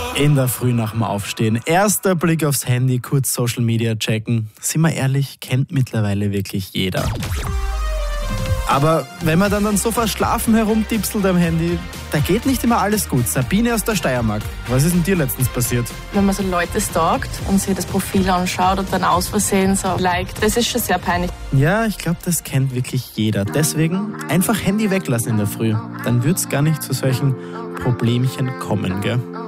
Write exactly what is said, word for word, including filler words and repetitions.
In der Früh nach dem Aufstehen. Erster Blick aufs Handy, kurz Social Media checken. Sind wir ehrlich, kennt mittlerweile wirklich jeder. Aber wenn man dann, dann so verschlafen herumtipselt am Handy, da geht nicht immer alles gut. Sabine aus der Steiermark, was ist denn dir letztens passiert? Wenn man so Leute stalkt und sich das Profil anschaut und dann aus Versehen so liked, das ist schon sehr peinlich. Ja, ich glaube, das kennt wirklich jeder. Deswegen einfach Handy weglassen in der Früh. Dann wird es gar nicht zu solchen Problemchen kommen, gell?